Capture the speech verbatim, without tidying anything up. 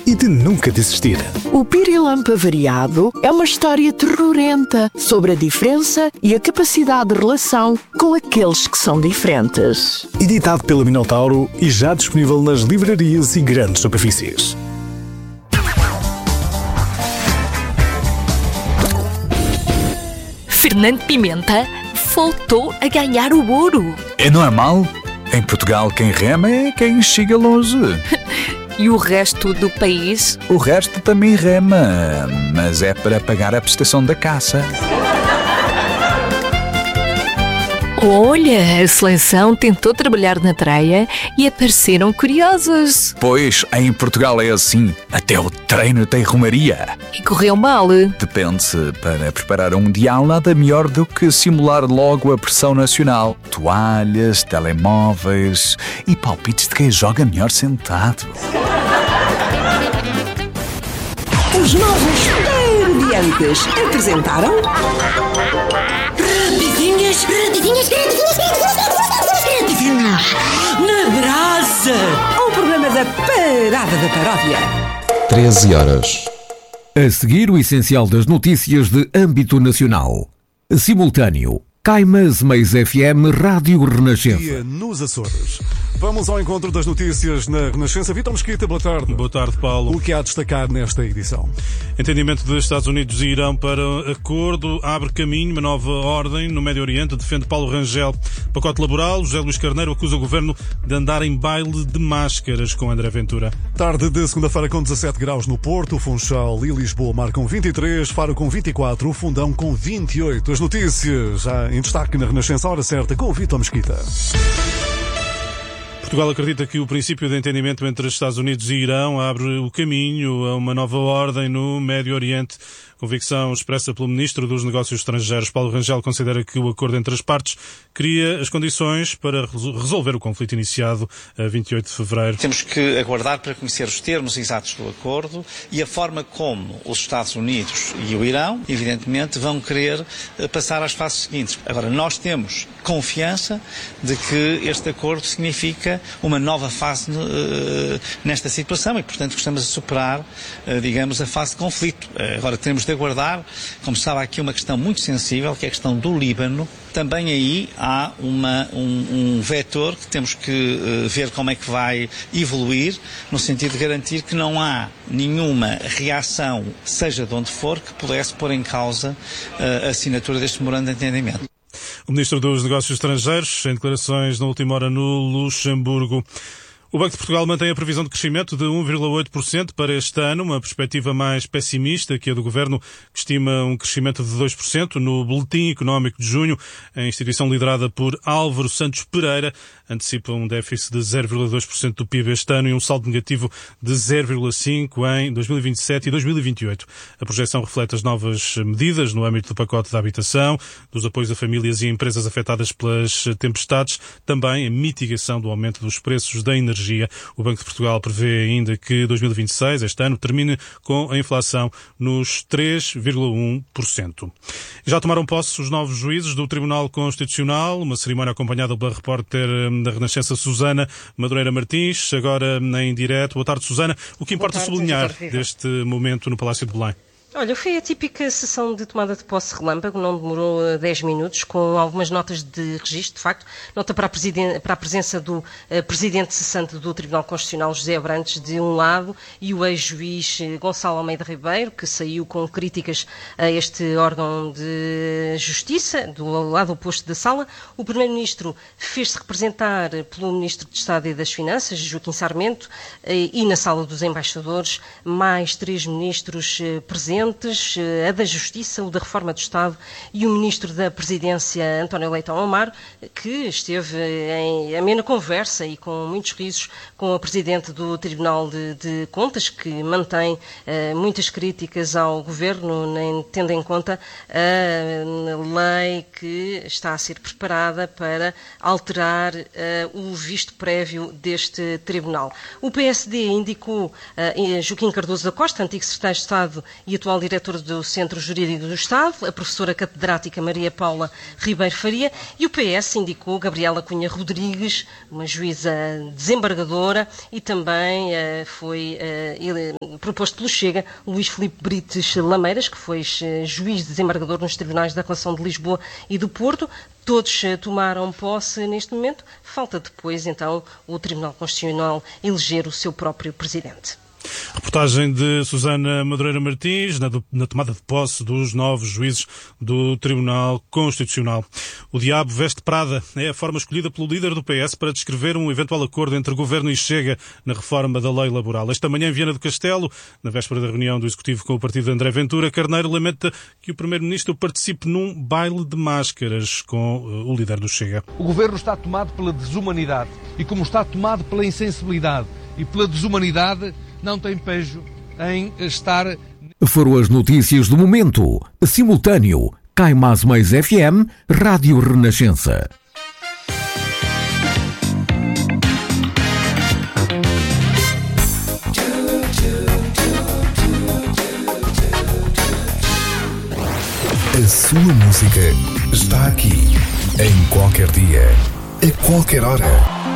e de nunca desistir. O Pirilampo Avariado é uma história terrorenta sobre a diferença e a capacidade de relação com aqueles que são diferentes. Editado pela Minotauro e já disponível nas livrarias e grandes superfícies. Fernando Pimenta voltou a ganhar o ouro. É normal? Em Portugal quem rema é quem chega longe. E o resto do país? O resto também rema, mas é para pagar a prestação da caça. Olha, a seleção tentou trabalhar na praia e apareceram curiosos. Pois, em Portugal é assim. Até o treino tem romaria. E correu mal. Depende-se. Para preparar um mundial, nada melhor do que simular logo a pressão nacional. Toalhas, telemóveis e palpites de quem joga melhor sentado. Os novos Parodiantes apresentaram... Rapidinhas, rapidinhas, rapidinhas, rapidinhas, na brasa! O programa da Parada da Paródia. treze horas. A seguir, o essencial das notícias de âmbito nacional. Simultâneo. Caimas Mais F M Rádio Renascença. Dia nos Açores. Vamos ao encontro das notícias na Renascença. Vítor Mesquita, boa tarde. Boa tarde, Paulo. O que há a destacar nesta edição? Entendimento dos Estados Unidos e Irão para acordo abre caminho, uma nova ordem no Médio Oriente, defende Paulo Rangel. Pacote laboral, José Luís Carneiro acusa o governo de andar em baile de máscaras com André Ventura. Tarde de segunda-feira com dezassete graus no Porto, Funchal e Lisboa marcam vinte e três, Faro com vinte e quatro, o Fundão com vinte e oito. As notícias já em destaque na Renascença, hora certa, com o Vítor Mesquita. Portugal acredita que o princípio de entendimento entre os Estados Unidos e Irão abre o caminho a uma nova ordem no Médio Oriente. Convicção expressa pelo Ministro dos Negócios Estrangeiros. Paulo Rangel considera que o acordo entre as partes cria as condições para resolver o conflito iniciado a vinte e oito de fevereiro. Temos que aguardar para conhecer os termos exatos do acordo e a forma como os Estados Unidos e o Irão, evidentemente, vão querer passar às fases seguintes. Agora, nós temos confiança de que este acordo significa uma nova fase uh, nesta situação e, portanto, estamos a superar, uh, digamos, a fase de conflito. Uh, agora, temos de aguardar, como estava aqui uma questão muito sensível, que é a questão do Líbano. Também aí há uma, um, um vetor que temos que uh, ver como é que vai evoluir, no sentido de garantir que não há nenhuma reação, seja de onde for, que pudesse pôr em causa uh, a assinatura deste memorando de entendimento. O Ministro dos Negócios Estrangeiros, em declarações na última hora no Luxemburgo. O Banco de Portugal mantém a previsão de crescimento de um vírgula oito por cento para este ano, uma perspectiva mais pessimista que a do Governo, que estima um crescimento de dois por cento. No Boletim Económico de junho, a instituição liderada por Álvaro Santos Pereira antecipa um déficit de zero vírgula dois por cento do P I B este ano e um saldo negativo de zero vírgula cinco por cento em dois mil e vinte e sete e dois mil e vinte e oito. A projeção reflete as novas medidas no âmbito do pacote da habitação, dos apoios a famílias e empresas afetadas pelas tempestades, também a mitigação do aumento dos preços da energia. O Banco de Portugal prevê ainda que dois mil e vinte e seis, este ano, termine com a inflação nos três vírgula um por cento. Já tomaram posse os novos juízes do Tribunal Constitucional, uma cerimónia acompanhada pela repórter da Renascença Susana Madureira Martins, agora em direto. Boa tarde, Susana. O que importa tarde, sublinhar deste momento no Palácio de Belém? Olha, foi a típica sessão de tomada de posse relâmpago, não demorou dez minutos, com algumas notas de registro, de facto. Nota para a, para a presença do uh, presidente cessante do Tribunal Constitucional, José Abrantes, de um lado, e o ex-juiz Gonçalo Almeida Ribeiro, que saiu com críticas a este órgão de justiça, do lado oposto da sala. O primeiro-ministro fez-se representar pelo ministro de Estado e das Finanças, Joaquim Sarmento, uh, e na sala dos embaixadores, mais três ministros uh, presentes, a da Justiça, o da Reforma do Estado e o Ministro da Presidência, António Leitão Omar, que esteve em amena conversa e com muitos risos com a Presidente do Tribunal de, de Contas, que mantém uh, muitas críticas ao Governo, nem tendo em conta a lei que está a ser preparada para alterar uh, o visto prévio deste Tribunal. O P S D indicou uh, Joaquim Cardoso da Costa, antigo Secretário de Estado e atual atual diretor do Centro Jurídico do Estado, a professora catedrática Maria Paula Ribeiro Faria, e o P S indicou Gabriela Cunha Rodrigues, uma juíza desembargadora, e também uh, foi uh, ele, proposto pelo Chega Luís Filipe Brites Lameiras, que foi uh, juiz desembargador nos Tribunais da Relação de Lisboa e do Porto. Todos uh, tomaram posse neste momento. Falta depois, então, o Tribunal Constitucional eleger o seu próprio presidente. Reportagem de Susana Madureira Martins na, na tomada de posse dos novos juízes do Tribunal Constitucional. O diabo veste Prada é a forma escolhida pelo líder do P S para descrever um eventual acordo entre Governo e Chega na reforma da lei laboral. Esta manhã em Viana do Castelo, na véspera da reunião do Executivo com o partido de André Ventura, Carneiro lamenta que o Primeiro-Ministro participe num baile de máscaras com uh, o líder do Chega. O Governo está tomado pela desumanidade e, como está tomado pela insensibilidade e pela desumanidade, não tem pejo em estar... Foram as notícias do momento. Simultâneo. Cai Mais Mais F M, Rádio Renascença. A sua música está aqui, em qualquer dia, a qualquer hora.